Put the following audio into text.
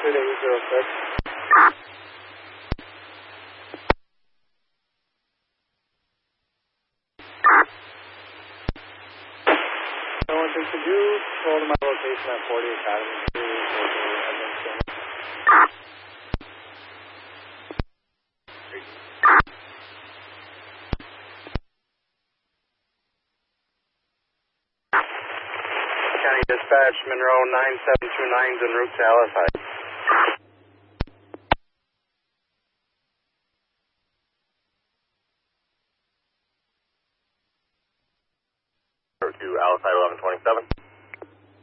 806. Could you hold my location at 40 Academy to County Dispatch, Monroe 9729 is en route to LSI. To LSI 1127.